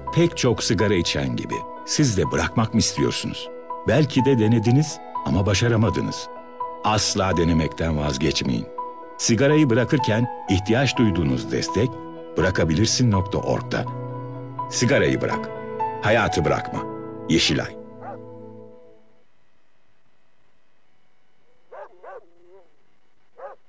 Pek çok sigara içen gibi siz de bırakmak mı istiyorsunuz? Belki de denediniz ama başaramadınız. Asla denemekten vazgeçmeyin. Sigarayı bırakırken ihtiyaç duyduğunuz destek bırakabilirsin.org'da. Sigarayı bırak, hayatı bırakma. Yeşilay.